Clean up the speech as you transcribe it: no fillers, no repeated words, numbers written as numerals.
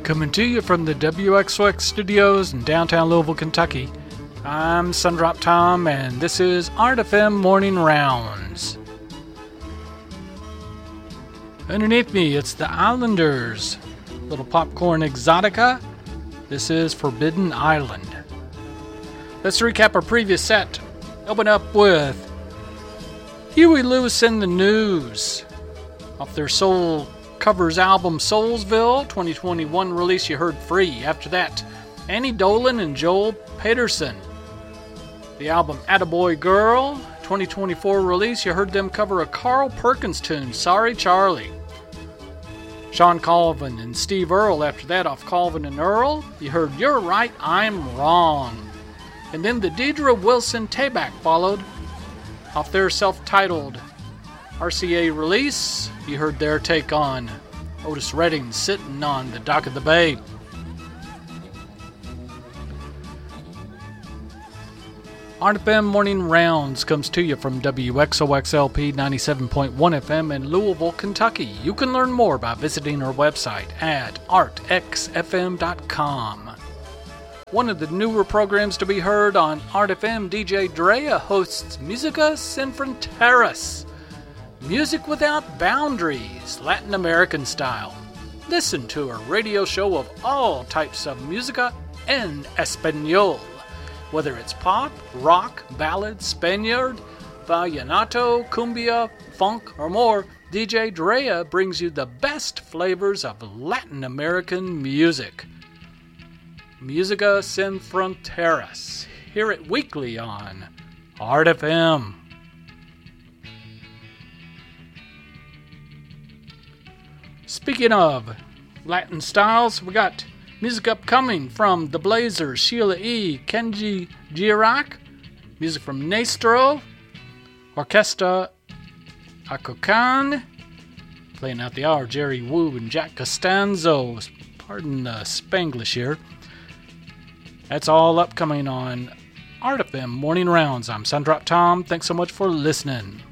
Coming to you from the WXOX studios in downtown Louisville, Kentucky. I'm Sundrop Tom, and this is Art FM Morning Rounds. Underneath me, it's the Islanders. Little Popcorn Exotica. This is Forbidden Island. Let's recap our previous set. Open up with Huey Lewis and the News. Off their Soul Covers album Soulsville, 2021 release you heard Free. After that, Annie Dolan and Joel Peterson. The album Attaboy Girl, 2024 release, you heard them cover a Carl Perkins tune, Sorry Charlie. Sean Colvin and Steve Earle. After that, off Colvin and Earle, you heard You're Right, I'm Wrong. And then the Deidre Wilson Tayback followed. Off their self-titled RCA release, you heard their take on Otis Redding Sitting on the Dock of the Bay. Art FM Morning Rounds comes to you from WXOXLP 97.1 FM in Louisville, Kentucky. You can learn more by visiting our website at artxfm.com. One of the newer programs to be heard on Art FM, DJ Drea hosts Musica Sin Fronteras. Music without boundaries, Latin American style. Listen to a radio show of all types of música en español. Whether it's pop, rock, ballad, Spaniard, vallenato, cumbia, funk, or more, DJ Drea brings you the best flavors of Latin American music. Musica Sin Fronteras. Hear it weekly on Art FM. Speaking of Latin styles, we got music upcoming from The Blazers, Sheila E., Kenji Girac, music from Nastro, Orquesta Acocan, playing out the hour, Jerry Wu and Jack Costanzo, pardon the Spanglish here. That's all upcoming on Art FM Morning Rounds. I'm Sundrop Tom. Thanks so much for listening.